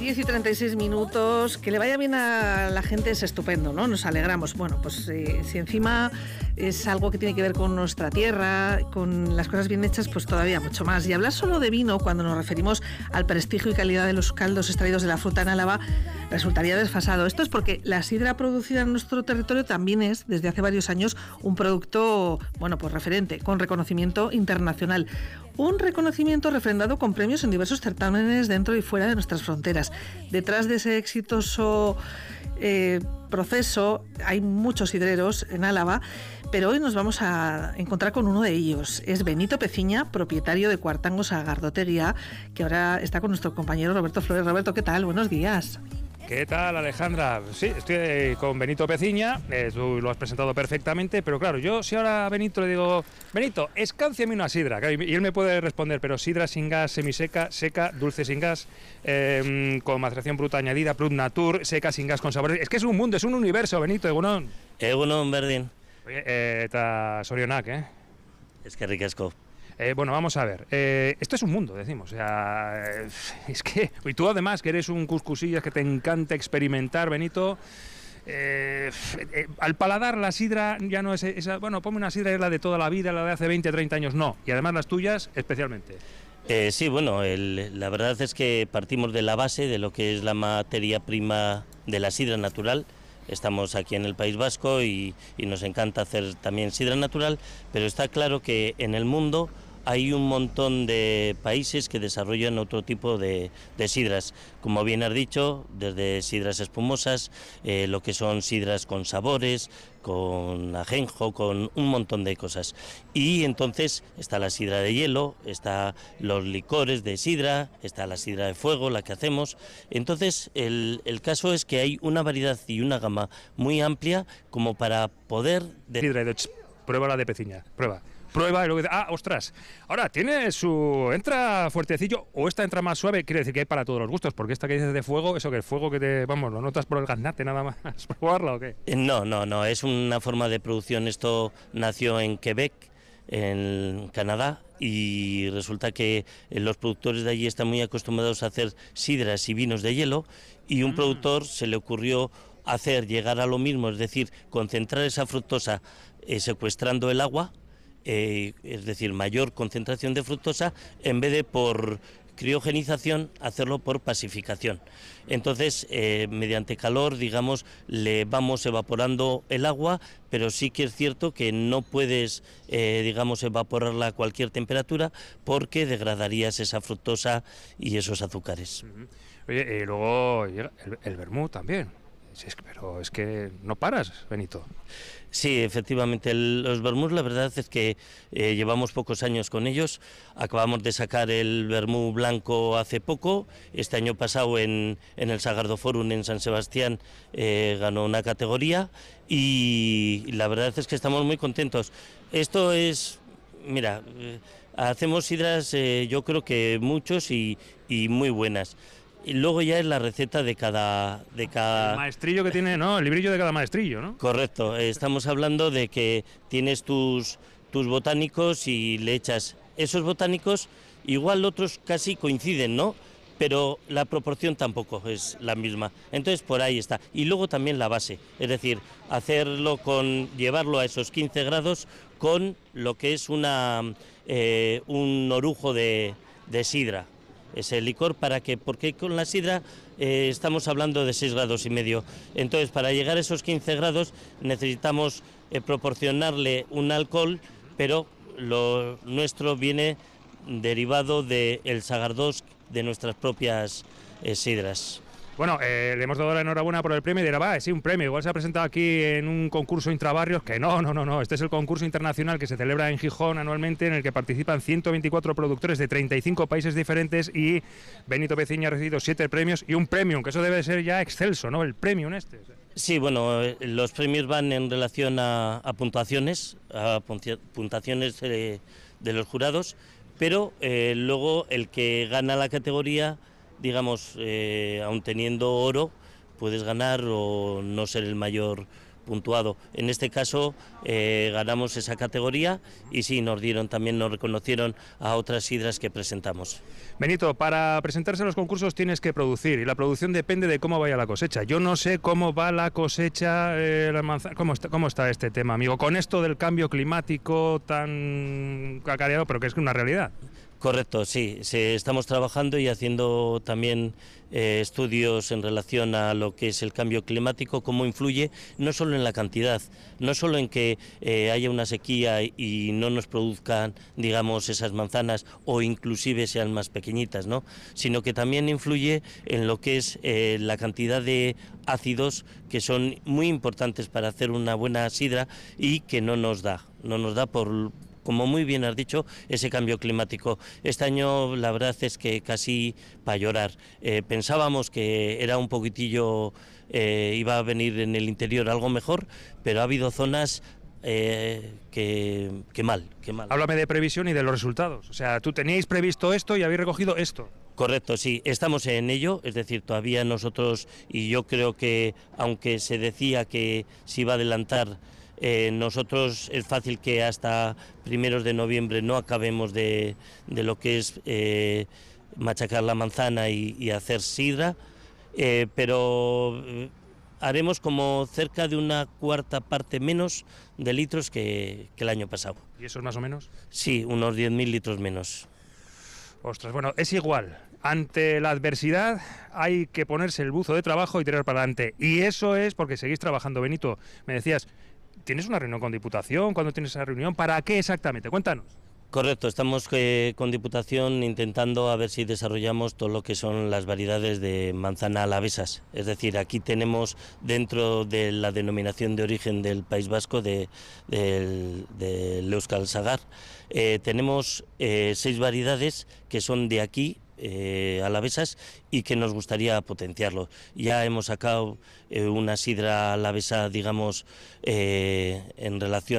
10:36. Que le vaya bien a la gente es estupendo, ¿no? Nos alegramos. Bueno, pues si encima es algo que tiene que ver con nuestra tierra, con las cosas bien hechas, pues todavía mucho más. Y hablar solo de vino cuando nos referimos al prestigio y calidad de los caldos extraídos de la fruta en Álava resultaría desfasado. Esto es porque la sidra producida en nuestro territorio también es, desde hace varios años, un producto, bueno, pues referente, con reconocimiento internacional. Un reconocimiento refrendado con premios en diversos certámenes dentro y fuera de nuestras fronteras. Detrás de ese exitoso proceso hay muchos sidreros en Álava, pero hoy nos vamos a encontrar con uno de ellos. Es Benito Peciña, propietario de Cuartango Sagardotegia, que ahora está con nuestro compañero Roberto Flores. Roberto, ¿qué tal? Buenos días. ¿Qué tal, Alejandra? Sí, estoy con Benito Peciña, tú lo has presentado perfectamente, pero claro, yo si ahora a Benito le digo, Benito, escánciame una sidra, y él me puede responder, pero sidra sin gas, semiseca, seca, dulce sin gas, con maceración bruta añadida, Brut Natur, seca sin gas con sabores, es que es un mundo, es un universo, Benito, egunon. Egunon, berdin. Oye, eta sorionak, Es que ricasco. Bueno, vamos a ver. Esto es un mundo, decimos. O sea, es que... Y tú además, que eres un cuscusillas, que te encanta experimentar, Benito. Al paladar, la sidra ya no es esa... Bueno, ponme una sidra, es la de toda la vida, la de hace 20, 30 años, no. Y además las tuyas, especialmente. Sí, bueno, la verdad es que partimos de la base de lo que es la materia prima de la sidra natural. Estamos aquí en el País Vasco y nos encanta hacer también sidra natural, pero está claro que en el mundo hay un montón de países que desarrollan otro tipo de sidras, como bien has dicho, desde sidras espumosas, lo que son sidras con sabores, con ajenjo, con un montón de cosas. Y entonces está la sidra de hielo, está los licores de sidra, está la sidra de fuego, la que hacemos. Entonces el caso es que hay una variedad y una gama muy amplia como para poder... Prueba la de Peciña, prueba y luego dice, ostras, ahora tiene su... entra fuertecillo o esta entra más suave, quiere decir que hay para todos los gustos, porque esta que dices de fuego, eso que el fuego que te, vamos, lo notas por el gaznate nada más, ¿probarla o qué? No, es una forma de producción, esto nació en Quebec, en Canadá, y resulta que los productores de allí están muy acostumbrados a hacer sidras y vinos de hielo, y un productor se le ocurrió llegar a lo mismo, es decir, concentrar esa fructosa secuestrando el agua, es decir, mayor concentración de fructosa, en vez de por criogenización, hacerlo por pasificación. Entonces, mediante calor, digamos, le vamos evaporando el agua, pero sí que es cierto que no puedes, digamos, evaporarla a cualquier temperatura porque degradarías esa fructosa y esos azúcares. Oye, y luego llega el vermut también. Pero es que no paras, Benito. Sí, efectivamente, los vermuts, la verdad es que llevamos pocos años con ellos. Acabamos de sacar el vermut blanco hace poco. Este año pasado en el Sagardo Forum en San Sebastián ganó una categoría y la verdad es que estamos muy contentos. Esto es, mira, hacemos sidras yo creo que muchos y muy buenas. Y luego ya es la receta de cada... El maestrillo que tiene, ¿no? El librillo de cada maestrillo, ¿no? Correcto. Estamos hablando de que tienes tus botánicos y le echas esos botánicos, igual otros casi coinciden, ¿no? Pero la proporción tampoco es la misma. Entonces por ahí está. Y luego también la base, es decir, llevarlo a esos 15 grados con lo que es un orujo de sidra. Ese licor porque con la sidra estamos hablando de 6,5 grados. Entonces, para llegar a esos 15 grados necesitamos proporcionarle un alcohol, pero lo nuestro viene derivado del Sagardós, de nuestras propias sidras. Bueno, le hemos dado la enhorabuena por el premio y dirá, sí, un premio, igual se ha presentado aquí en un concurso intrabarrios, que no, este es el concurso internacional que se celebra en Gijón anualmente, en el que participan 124 productores de 35 países diferentes y Benito Peciña ha recibido 7 premios y un premium, que eso debe ser ya excelso, ¿no? El premium este. Sí, bueno, los premios van en relación a puntuaciones, de los jurados, pero luego el que gana la categoría, digamos, aun teniendo oro, puedes ganar o no ser el mayor puntuado. En este caso ganamos esa categoría y sí, nos reconocieron a otras sidras que presentamos. Benito, para presentarse a los concursos tienes que producir y la producción depende de cómo vaya la cosecha. Yo no sé cómo va la cosecha, ¿cómo está este tema, amigo? Con esto del cambio climático tan cacareado, pero que es una realidad. Correcto, sí. Estamos trabajando y haciendo también estudios en relación a lo que es el cambio climático, cómo influye no solo en la cantidad, no solo en que haya una sequía y no nos produzcan, digamos, esas manzanas o inclusive sean más pequeñitas, ¿no? Sino que también influye en lo que es la cantidad de ácidos que son muy importantes para hacer una buena sidra y que no nos da por, como muy bien has dicho, ese cambio climático. Este año la verdad es que casi para llorar. Pensábamos que era un poquitillo, iba a venir en el interior algo mejor, pero ha habido zonas que mal. Háblame de previsión y de los resultados. O sea, tú teníais previsto esto y habéis recogido esto. Correcto, sí, estamos en ello, es decir, todavía nosotros, y yo creo que aunque se decía que se iba a adelantar, nosotros es fácil que hasta primeros de noviembre no acabemos de lo que es machacar la manzana y hacer sidra, pero haremos como cerca de una cuarta parte menos de litros que el año pasado. ¿Y eso es más o menos? Sí, unos 10.000 litros menos. Ostras, bueno, es igual. Ante la adversidad hay que ponerse el buzo de trabajo y tirar para adelante. Y eso es porque seguís trabajando, Benito. Me decías, ¿tienes una reunión con Diputación? ¿Cuándo tienes esa reunión? ¿Para qué exactamente? Cuéntanos. Correcto, estamos con Diputación intentando a ver si desarrollamos todo lo que son las variedades de manzana alavesas. Es decir, aquí tenemos dentro de la denominación de origen del País Vasco, del Euskal Sagar, tenemos 6 variedades que son de aquí, alavesas, y que nos gustaría potenciarlo. Ya hemos sacado una sidra alavesa, digamos, en relación